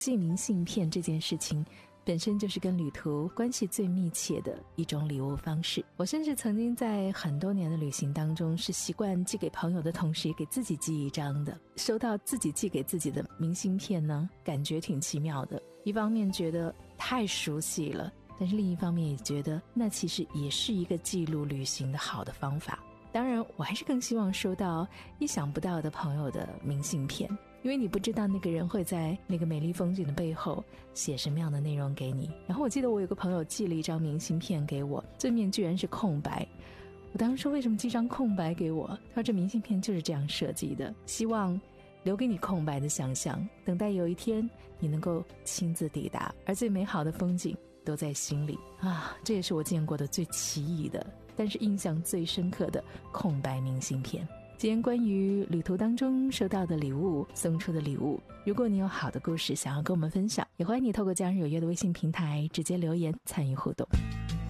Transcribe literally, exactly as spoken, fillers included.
寄明信片这件事情本身就是跟旅途关系最密切的一种礼物方式。我甚至曾经在很多年的旅行当中，是习惯寄给朋友的同时也给自己寄一张的。收到自己寄给自己的明信片呢，感觉挺奇妙的。一方面觉得太熟悉了，但是另一方面也觉得那其实也是一个记录旅行的好的方法。当然我还是更希望收到意想不到的朋友的明信片，因为你不知道那个人会在那个美丽风景的背后写什么样的内容给你。然后我记得我有个朋友寄了一张明信片给我，正面居然是空白。我当时说为什么寄张空白给我，他说这明信片就是这样设计的，希望留给你空白的想象，等待有一天你能够亲自抵达，而最美好的风景都在心里啊！这也是我见过的最奇异的，但是印象最深刻的空白明信片。今天关于旅途当中收到的礼物，送出的礼物，如果你有好的故事想要跟我们分享，也欢迎你透过家人有约的微信平台直接留言参与互动。